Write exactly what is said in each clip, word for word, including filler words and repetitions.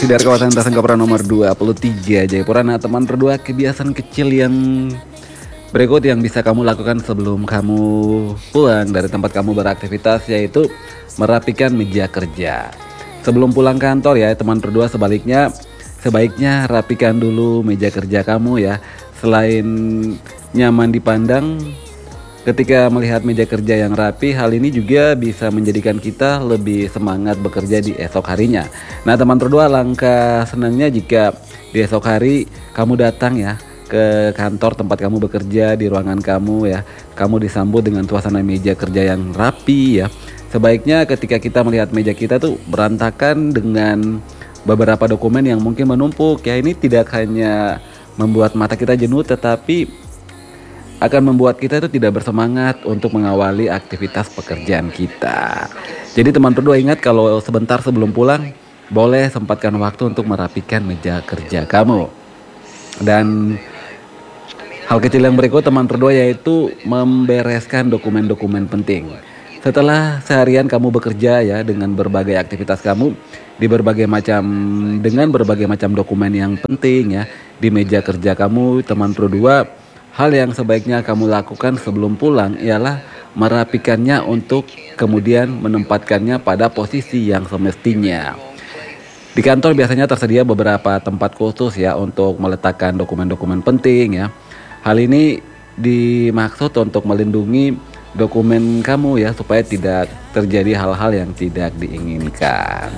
Masih dari kawasan Tasengkapura nomor dua puluh tiga Jayapura. Nah teman berdua, kebiasaan kecil yang berikut yang bisa kamu lakukan sebelum kamu pulang dari tempat kamu beraktivitas, yaitu merapikan meja kerja. Sebelum pulang kantor ya teman berdua, sebaliknya sebaiknya rapikan dulu meja kerja kamu ya. Selain nyaman dipandang ketika melihat meja kerja yang rapi, hal ini juga bisa menjadikan kita lebih semangat bekerja di esok harinya. Nah teman berdua, langkah senangnya jika di esok hari kamu datang ya ke kantor tempat kamu bekerja, di ruangan kamu ya, kamu disambut dengan suasana meja kerja yang rapi ya. Sebaiknya ketika kita melihat meja kita tuh berantakan dengan beberapa dokumen yang mungkin menumpuk ya, ini tidak hanya membuat mata kita jenuh, tetapi akan membuat kita itu tidak bersemangat untuk mengawali aktivitas pekerjaan kita. Jadi teman berdua, ingat kalau sebentar sebelum pulang boleh sempatkan waktu untuk merapikan meja kerja kamu. Dan hal kecil yang berikut teman berdua, yaitu membereskan dokumen-dokumen penting. Setelah seharian kamu bekerja ya dengan berbagai aktivitas kamu di berbagai macam dengan berbagai macam dokumen yang penting ya di meja kerja kamu, teman berdua, hal yang sebaiknya kamu lakukan sebelum pulang ialah merapikannya untuk kemudian menempatkannya pada posisi yang semestinya. Di kantor biasanya tersedia beberapa tempat khusus ya untuk meletakkan dokumen-dokumen penting ya. Hal ini dimaksud untuk melindungi dokumen kamu ya, supaya tidak terjadi hal-hal yang tidak diinginkan.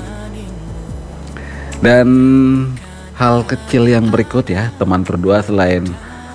Dan hal kecil yang berikut ya teman berdua, selain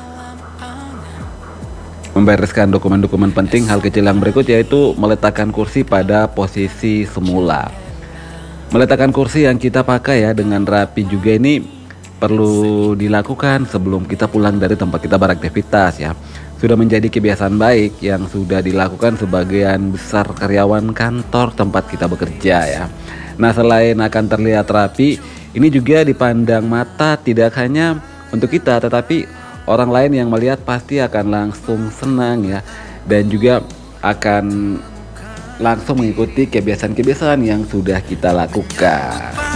membereskan dokumen-dokumen penting, hal kecil yang berikut yaitu meletakkan kursi pada posisi semula. Meletakkan kursi yang kita pakai ya dengan rapi juga ini perlu dilakukan sebelum kita pulang dari tempat kita beraktivitas ya. Sudah menjadi kebiasaan baik yang sudah dilakukan sebagian besar karyawan kantor tempat kita bekerja ya. Nah selain akan terlihat rapi, ini juga dipandang mata tidak hanya untuk kita, tetapi orang lain yang melihat pasti akan langsung senang ya, dan juga akan langsung mengikuti kebiasaan-kebiasaan yang sudah kita lakukan.